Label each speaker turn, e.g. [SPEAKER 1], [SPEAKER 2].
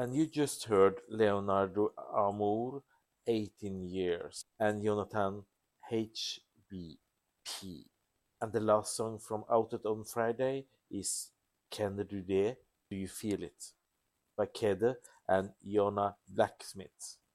[SPEAKER 1] And you just heard Leonardo Amour, 18 years, and Jonathan HBP. And the last song from Out on Friday is Känner du det? Do you feel it? By Kede and Jonna Blacksmith.